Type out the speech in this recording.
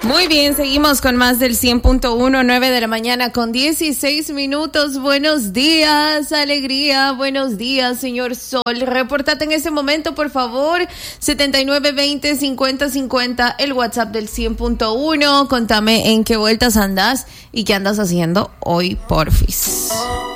Muy bien, seguimos con más del 100.1, 9 de la mañana con 16 minutos. Buenos días, alegría. Buenos días, señor Sol. Repórtate en este momento, por favor. 7920-5050, el WhatsApp del 100.1. Contame en qué vueltas andas y qué andas haciendo hoy, porfis.